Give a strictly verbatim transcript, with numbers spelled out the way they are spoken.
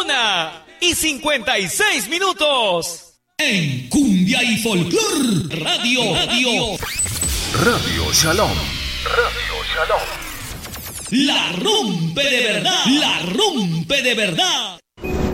Una y cincuenta y seis minutos. En Cumbia y Folclor Radio, Radio, Radio Shalom. Radio Shalom. La rompe de verdad, la rompe de verdad.